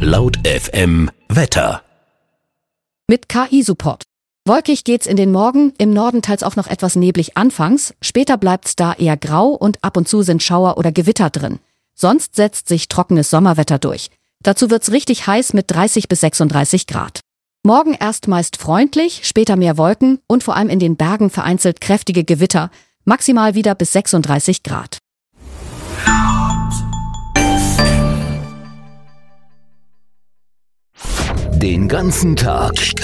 Laut FM Wetter. Mit KI-Support. Wolkig geht's in den Morgen, im Norden teils auch noch etwas neblig anfangs, später bleibt's da eher grau und ab und zu sind Schauer oder Gewitter drin. Sonst setzt sich trockenes Sommerwetter durch. Dazu wird's richtig heiß mit 30 bis 36 Grad. Morgen erst meist freundlich, später mehr Wolken und vor allem in den Bergen vereinzelt kräftige Gewitter, maximal wieder bis 36 Grad. Den ganzen Tag